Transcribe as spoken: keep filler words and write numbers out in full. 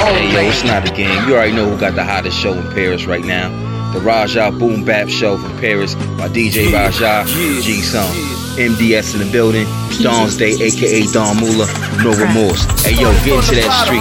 Hey yo, it's not a game. You already know who got the hottest show in Paris right now. The Raja Boom Bap Show from Paris by D J Raja, G Song. M D S in the building. Dawn's Day, aka Don Mula, No Remorse. Hey yo, get into that street.